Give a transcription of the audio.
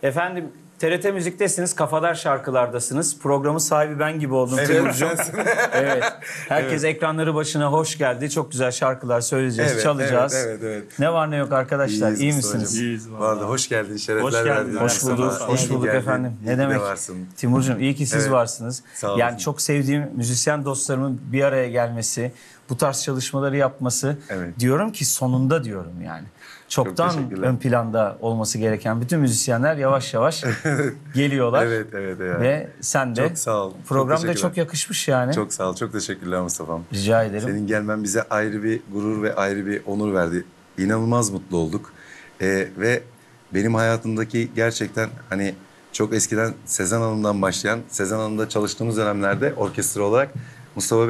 Efendim TRT Müzik'tesiniz, Kafadar Şarkılardasınız. Programın sahibi ben gibi oldum Timurcuğum. Evet. Herkes ekranları başına hoş geldi. Çok güzel şarkılar söyleyeceğiz, çalacağız. Evet. Ne var ne yok arkadaşlar, iyi misiniz? İyiyiz vallahi. Vallahi hoş geldin, şerefler Hoş geldin. verdin. Hoş bulduk, Sana. hoş İyi ki bulduk geldin. efendim. İyi Ne ki de demek? varsın. Timurcuğum iyi ki siz Evet. varsınız. Sağ olasın. Yani çok sevdiğim müzisyen dostlarımın bir araya gelmesi, bu tarz çalışmaları yapması. Evet. Diyorum ki sonunda diyorum yani. Çoktan teşekkürler. ön planda olması gereken bütün müzisyenler yavaş yavaş geliyorlar. Evet. Ve sen de Çok sağ ol. Çok programda çok teşekkürler. yakışmış yani. Çok sağ ol, çok teşekkürler Mustafa'm. Rica ederim. Senin gelmen bize ayrı bir gurur ve ayrı bir onur verdi. İnanılmaz mutlu olduk. Ve benim hayatımdaki gerçekten hani çok eskiden Sezen Hanım'dan başlayan, Sezen Hanım'da çalıştığımız dönemlerde orkestra olarak Mustafa